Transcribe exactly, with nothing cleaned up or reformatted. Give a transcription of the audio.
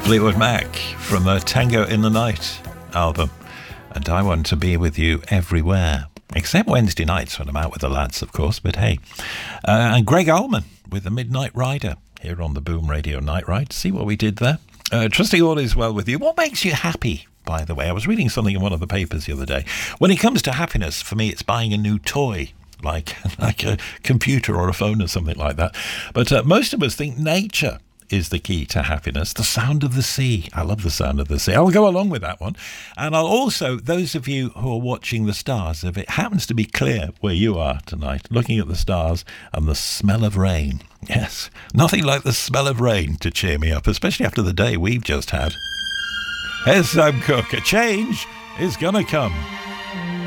Fleetwood Mac from the Tango in the Night album. And I want to be with you everywhere. Except Wednesday nights when I'm out with the lads, of course, but hey. Uh, and Greg Allman with the Midnight Rider here on the Boom Radio Night Ride. See what we did there? Uh, trusting all is well with you. What makes you happy, by the way? I was reading something in one of the papers the other day. When it comes to happiness, for me, it's buying a new toy. Like, like a computer or a phone or something like that. But uh, most of us think nature is the key to happiness. The sound of the sea. I love the sound of the sea. I'll go along with that one. And I'll also, those of you who are watching the stars, if it happens to be clear where you are tonight, looking at the stars and the smell of rain. Yes, nothing like the smell of rain to cheer me up, especially after the day we've just had. Here's Sam Cooke. A change is gonna come.